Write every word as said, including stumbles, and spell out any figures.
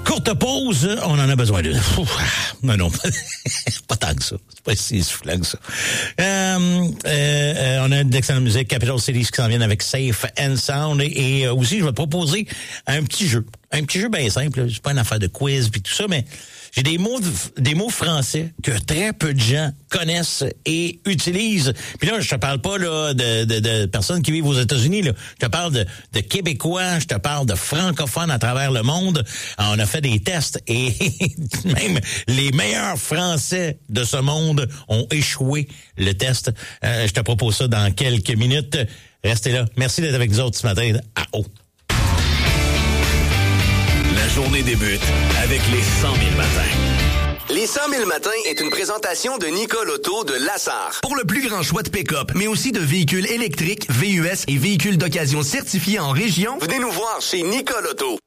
Courte pause, on en a besoin de... Non, non, pas tant que ça. C'est pas si soufflant que ça. Euh, euh, on a de l'excellente musique, Capital Cities qui s'en viennent avec Safe and Sound. Et, et aussi, je vais te proposer un petit jeu. Un petit jeu bien simple. C'est pas une affaire de quiz puis tout ça, mais j'ai des mots de, des mots français que très peu de gens connaissent et utilisent. Puis là, je te parle pas là de, de, de personnes qui vivent aux États-Unis. Là. Je te parle de, de Québécois, je te parle de francophones à travers le monde. Alors, on a fait des tests et même les meilleurs Français de ce monde ont échoué le test. Euh, je te propose ça dans quelques minutes. Restez là. Merci d'être avec nous autres ce matin à haut. La journée débute avec les cent mille matins. Les cent mille matins est une présentation de Nicole Auto de Lassar. Pour le plus grand choix de pick-up, mais aussi de véhicules électriques, V U S et véhicules d'occasion certifiés en région, venez nous voir chez Nicole Auto.